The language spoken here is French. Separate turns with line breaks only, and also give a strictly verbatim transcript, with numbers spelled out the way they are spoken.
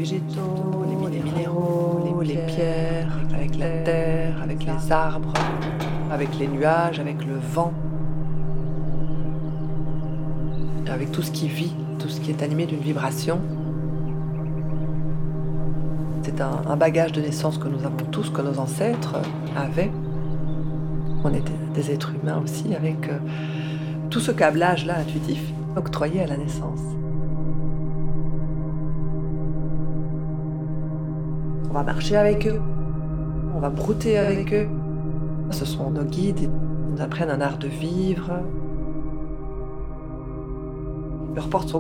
végétaux, les minéraux, les pierres, avec la terre, avec les arbres, avec les nuages, avec le vent, avec tout ce qui vit, tout ce qui est animé d'une vibration. C'est un, un bagage de naissance que nous avons tous, que nos ancêtres avaient. On était des êtres humains aussi, avec euh, tout ce câblage-là intuitif octroyé à la naissance. On va marcher avec eux, on va brouter avec eux. Ce sont nos guides, ils nous apprennent un art de vivre. Leurs portes sont